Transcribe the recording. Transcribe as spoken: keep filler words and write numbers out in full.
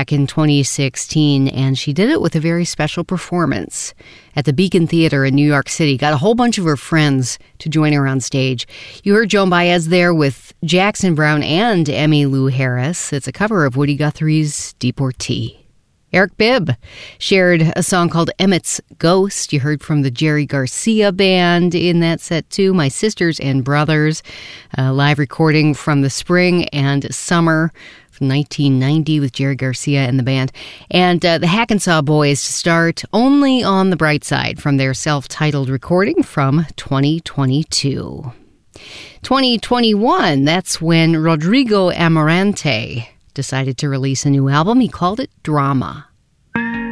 back in twenty sixteen, and she did it with a very special performance at the Beacon Theater in New York City. Got a whole bunch of her friends to join her on stage. You heard Joan Baez there with Jackson Browne and Emmylou Harris. It's a cover of Woody Guthrie's Deportee. Eric Bibb shared a song called Emmett's Ghost. You heard from the Jerry Garcia Band in that set too, My Sisters and Brothers, a live recording from the spring and summer from nineteen ninety with Jerry Garcia and the band. And uh, the Hackensaw Boys to start, Only on the Bright Side, from their self-titled recording from twenty twenty-two. twenty twenty-one, that's when Rodrigo Amarante decided to release a new album. He called it Drama.